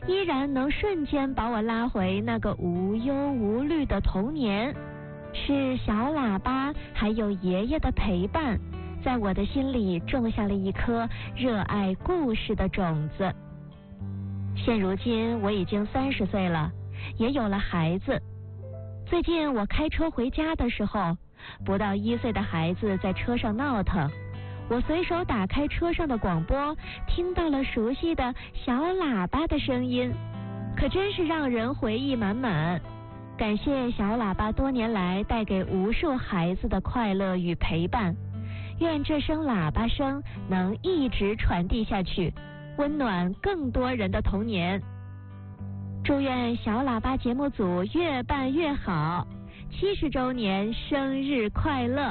依然能瞬间把我拉回那个无忧无虑的童年。是小喇叭还有爷爷的陪伴，在我的心里种下了一颗热爱故事的种子。现如今我已经30岁了，也有了孩子。最近我开车回家的时候，不到1岁的孩子在车上闹腾，我随手打开车上的广播，听到了熟悉的小喇叭的声音，可真是让人回忆满满。感谢小喇叭多年来带给无数孩子的快乐与陪伴，愿这声喇叭声能一直传递下去，温暖更多人的童年。祝愿小喇叭节目组越办越好，70周年生日快乐！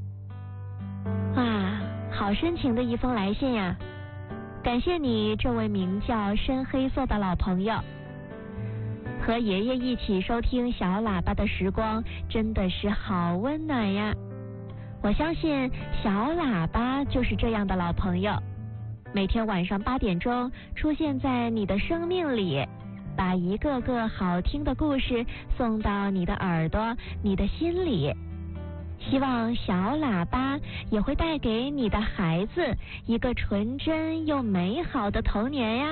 啊，好深情的一封来信呀！感谢你，这位名叫深黑色的老朋友。和爷爷一起收听小喇叭的时光真的是好温暖呀！我相信小喇叭就是这样的老朋友，每天晚上8点钟出现在你的生命里，把一个个好听的故事送到你的耳朵、你的心里。希望小喇叭也会带给你的孩子一个纯真又美好的童年呀。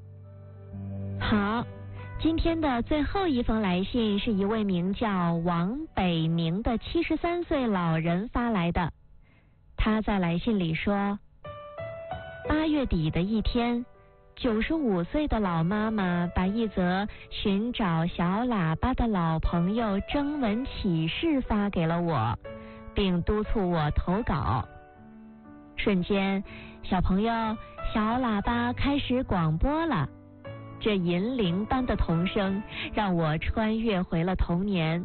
好，今天的最后一封来信是一位名叫王北宁的73岁老人发来的。他在来信里说，8月底的一天，95岁的老妈妈把一则寻找小喇叭的老朋友征文启事发给了我，并督促我投稿。瞬间，小朋友，小喇叭开始广播了。这银铃般的童声让我穿越回了童年。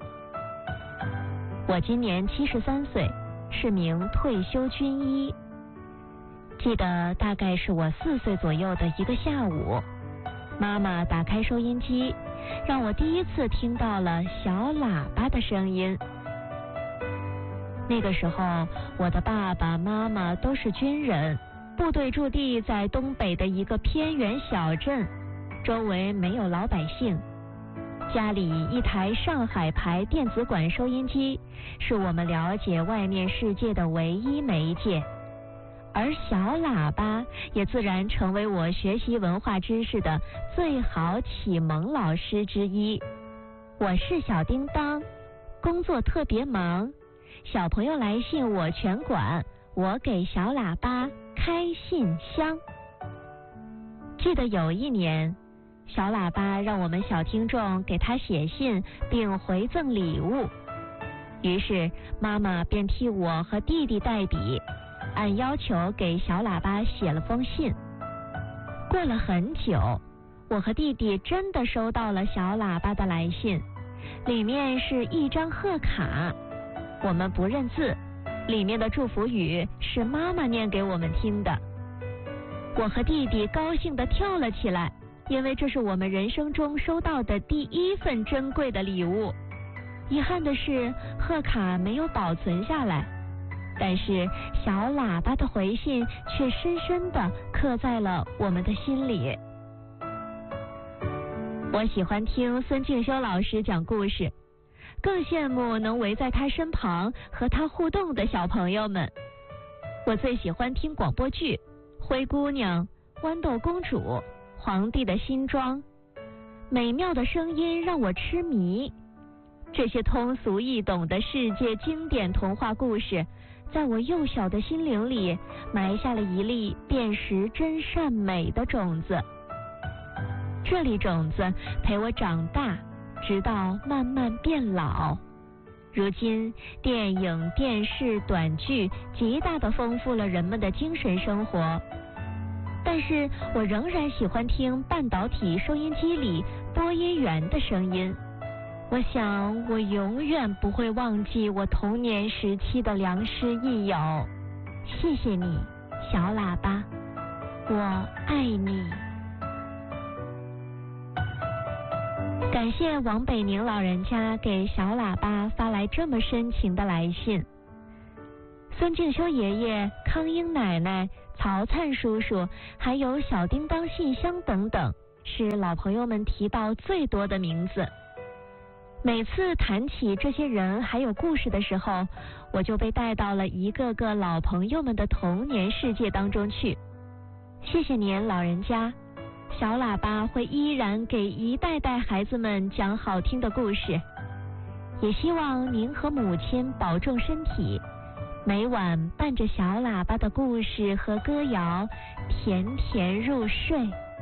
我今年73岁，是名退休军医。记得大概是我4岁左右的一个下午，妈妈打开收音机，让我第一次听到了小喇叭的声音。那个时候，我的爸爸妈妈都是军人，部队驻地在东北的一个偏远小镇，周围没有老百姓。家里一台上海牌电子管收音机，是我们了解外面世界的唯一媒介。而小喇叭也自然成为我学习文化知识的最好启蒙老师之一。我是小叮当，工作特别忙，小朋友来信我全管，我给小喇叭开信箱。记得有一年，小喇叭让我们小听众给他写信并回赠礼物，于是妈妈便替我和弟弟代笔，按要求给小喇叭写了封信。过了很久，我和弟弟真的收到了小喇叭的来信，里面是一张贺卡，我们不认字，里面的祝福语是妈妈念给我们听的。我和弟弟高兴地跳了起来，因为这是我们人生中收到的第一份珍贵的礼物。遗憾的是，贺卡没有保存下来，但是小喇叭的回信却深深地刻在了我们的心里。我喜欢听孙敬修老师讲故事，更羡慕能围在他身旁和他互动的小朋友们。我最喜欢听广播剧《灰姑娘》《豌豆公主》《皇帝的新装》，美妙的声音让我痴迷。这些通俗易懂的世界经典童话故事，在我幼小的心灵里埋下了一粒辨识真善美的种子。这粒种子陪我长大，直到慢慢变老。如今，电影、电视、短剧极大地丰富了人们的精神生活，但是我仍然喜欢听半导体收音机里播音员的声音。我想我永远不会忘记我童年时期的良师益友。谢谢你，小喇叭，我爱你。感谢王北宁老人家给小喇叭发来这么深情的来信。孙敬修爷爷、康英奶奶、曹灿叔叔，还有小叮当信箱等等， 是老朋友们提到最多的名字。每次谈起这些人还有故事的时候，我就被带到了一个个老朋友们的童年世界当中去。谢谢您，老人家。小喇叭会依然给一代代孩子们讲好听的故事，也希望您和母亲保重身体，每晚伴着小喇叭的故事和歌谣，甜甜入睡。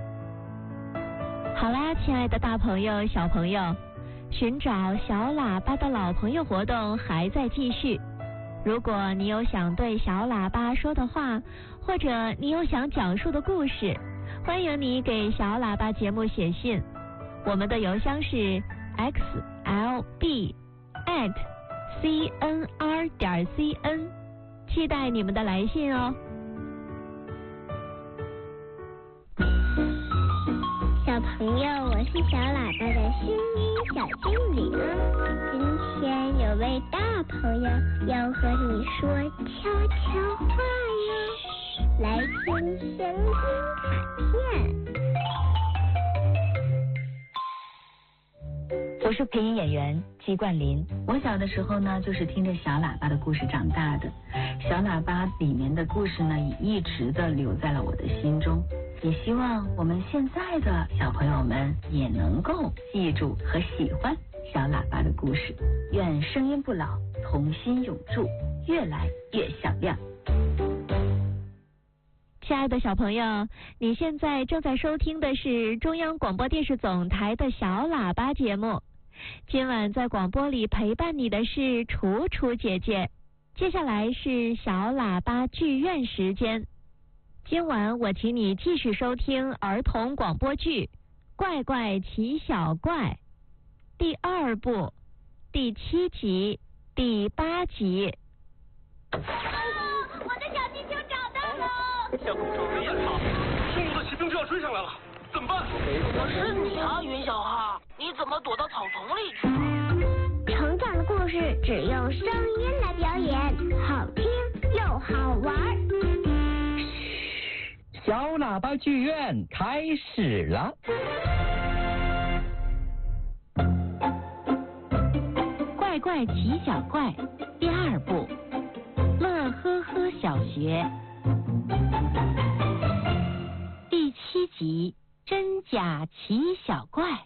好啦，亲爱的大朋友、小朋友，寻找小喇叭的老朋友活动还在继续。如果你有想对小喇叭说的话，或者你有想讲述的故事，欢迎你给小喇叭节目写信。我们的邮箱是 xlb@cnr.cn， 期待你们的来信哦。 小朋友，我是小喇叭的声音小精灵。今天有位大朋友要和你说悄悄话哟，来听声音卡片。 我是配音演员姬冠霖。我小的时候呢，就是听着小喇叭的故事长大的。小喇叭里面的故事呢，也一直的留在了我的心中。也希望我们现在的小朋友们也能够记住和喜欢小喇叭的故事。愿声音不老，童心永驻，越来越响亮。 亲爱的小朋友，你现在正在收听的是中央广播电视总台的小喇叭节目。今晚在广播里陪伴你的是楚楚姐姐。接下来是小喇叭剧院时间。今晚我请你继续收听儿童广播剧《怪怪奇小怪》第2部第7集、第8集。 我的小气球找到了！ 小公主没眼好，匈奴的骑兵就要追上来了，怎么办？ 我是你啊，云小号，你怎么躲到草丛里去了？ 成长的故事只用声音来表演，好听又好玩。 小喇叭剧院开始了。 怪怪奇小怪第2部，乐呵呵小学第7集，真假奇小怪。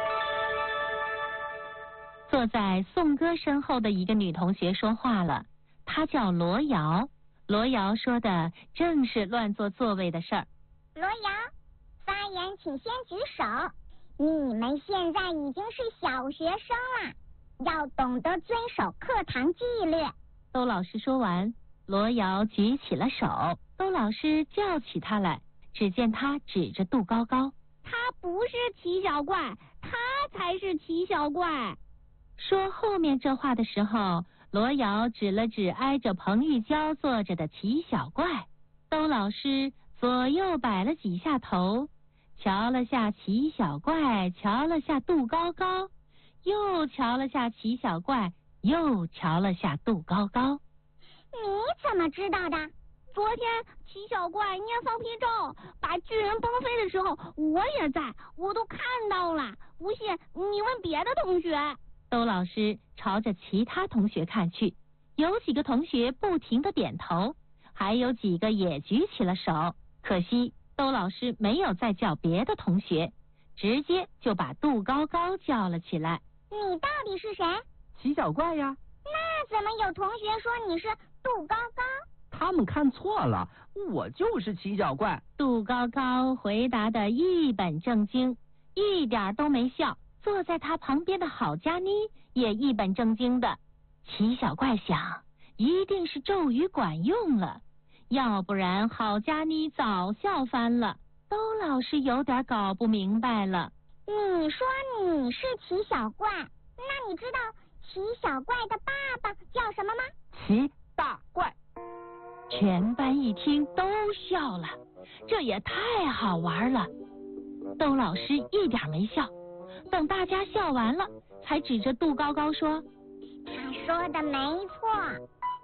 坐在颂歌身后的一个女同学说话了，她叫罗瑶。罗瑶说的正是乱坐座位的事儿。 罗瑶，发言请先举手。你们现在已经是小学生了，要懂得遵守课堂纪律。 窦老师说完，罗瑶举起了手。窦老师叫起他来，只见他指着杜高高：“ 他不是奇小怪，他才是奇小怪。” 说后面这话的时候，罗瑶指了指挨着彭玉娇坐着的奇小怪。窦老师左右摆了几下头，瞧了下奇小怪，瞧了下杜高高，又瞧了下奇小怪，又瞧了下杜高高。 你怎么知道的？昨天奇小怪捏放屁咒把巨人崩飞的时候，我也在，我都看到了。不信你问别的同学。 窦老师朝着其他同学看去，有几个同学不停地点头，还有几个也举起了手。可惜窦老师没有再叫别的同学，直接就把杜高高叫了起来。 你到底是谁？ 奇小怪呀。 那怎么有同学说你是杜高高？ 他们看错了，我就是奇小怪。 杜高高回答得一本正经，一点都没笑。坐在他旁边的郝佳妮也一本正经的。奇小怪想，一定是咒语管用了，要不然郝佳妮早笑翻了。窦老师有点搞不明白了。 你说你是奇小怪，那你知道奇小怪的爸爸叫什么吗？ 奇大怪。 全班一听都笑了，这也太好玩了。窦老师一点没笑，等大家笑完了，才指着杜高高说：“ 他说的没错，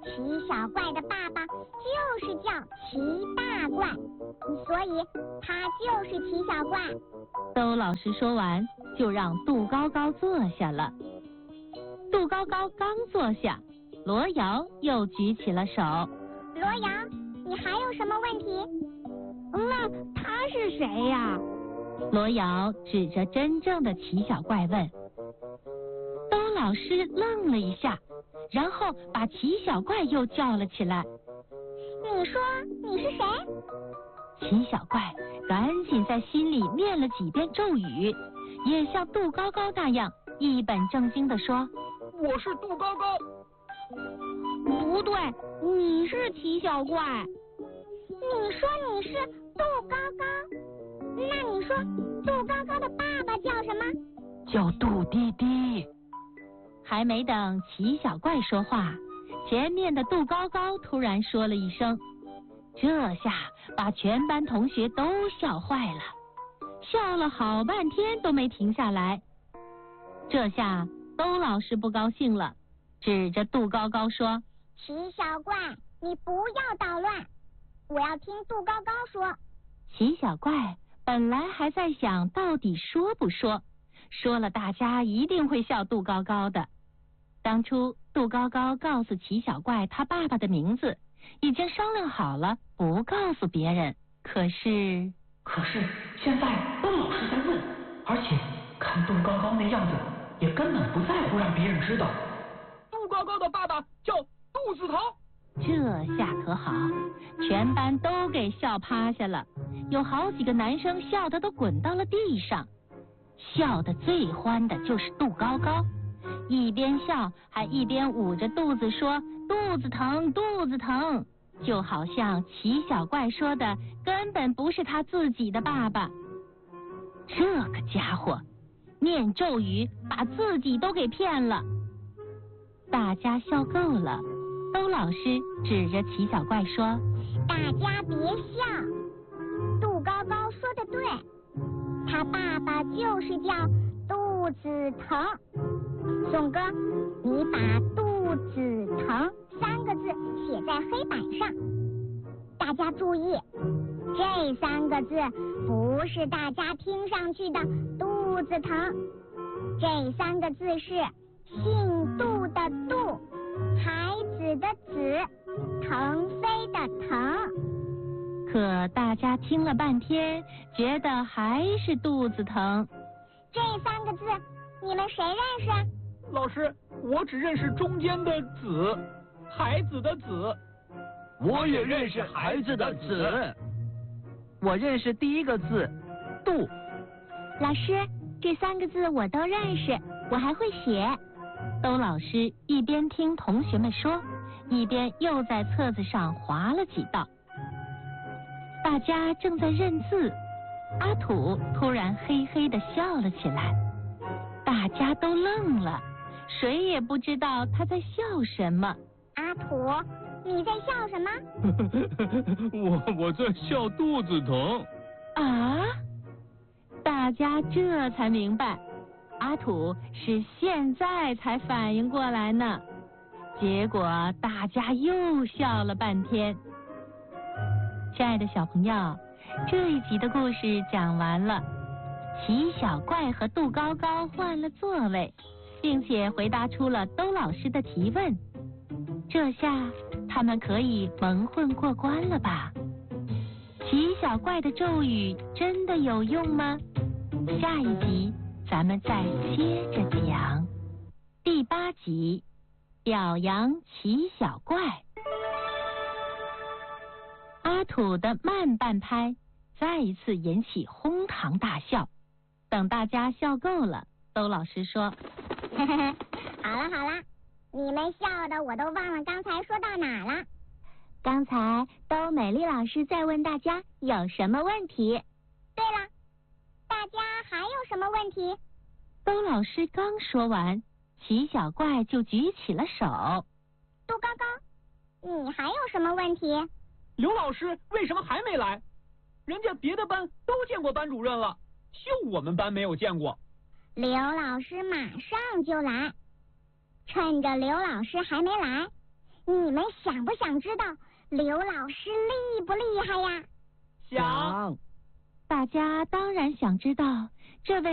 奇小怪的爸爸就是叫奇大怪，所以他就是奇小怪。 兜老师说完，就让杜高高坐下了。杜高高刚坐下，罗瑶又举起了手。 罗瑶，你还有什么问题？ 那他是谁呀？ 罗瑶指着真正的奇小怪问。兜老师愣了一下，然后把奇小怪又叫了起来。 你说你是谁？ 奇小怪赶紧在心里念了几遍咒语，也像杜高高那样一本正经地说： 我是杜高高。 不对，你是奇小怪。 你说你是杜高高，那你说杜高高的爸爸叫什么？ 叫杜滴滴。 还没等奇小怪说话，前面的杜高高突然说了一声，这下把全班同学都笑坏了，笑了好半天都没停下来。这下兜老师不高兴了，指着杜高高说： 奇小怪，你不要捣乱，我要听杜高高说。 奇小怪本来还在想到底说不说，说了大家一定会笑杜高高的。当初杜高高告诉奇小怪他爸爸的名字，已经商量好了不告诉别人。可是现在兜老师在问，而且看杜高高那样子，也根本不在乎让别人知道。 杜高高的爸爸叫杜子腾。 这下可好，全班都给笑趴下了，有好几个男生笑得都滚到了地上。笑得最欢的就是杜高高，一边笑还一边捂着肚子说肚子疼肚子疼，就好像奇小怪说的根本不是他自己的爸爸。这个家伙念咒语把自己都给骗了。大家笑够了，兜老师指着奇小怪说： 大家别笑，杜高高说的对，他爸爸就是叫杜子腾。宋哥，你把杜子腾3个字写在黑板上。大家注意，这3个字不是大家听上去的杜子腾，这3个字是姓杜的杜，孩子的子，腾飞的腾。 可大家听了半天，觉得还是肚子疼。 这3个字你们谁认识？ 老师，我只认识中间的子，孩子的子。 我也认识孩子的子。 我认识第一个字杜。 老师，这3个字我都认识，我还会写。兜老师一边听同学们说，一边又在册子上划了几道。大家正在认字，阿土突然嘿嘿地笑了起来，大家都愣了，谁也不知道他在笑什么。 阿土，你在笑什么？ 我在笑肚子疼。 啊！大家这才明白，阿土是现在才反应过来呢。结果大家又笑了半天。亲爱的小朋友，这一集的故事讲完了。奇小怪和杜高高换了座位，并且回答出了兜老师的提问。这下他们可以蒙混过关了吧？奇小怪的咒语真的有用吗？下一集咱们再接着讲。第8集，表扬奇小怪。阿土的慢半拍再一次引起哄堂大笑。等大家笑够了，兜老师说： 好了，你们笑的我都忘了刚才说到哪了。 刚才兜美丽老师在问大家有什么问题。 对了，大家还有什么问题？ 兜老师刚说完，奇小怪就举起了手。 杜高高，你还有什么问题？ 刘老师为什么还没来？人家别的班都见过班主任了，就我们班没有见过。 刘老师马上就来，趁着刘老师还没来， 你们想不想知道刘老师厉不厉害呀？ 想。 大家当然想知道这位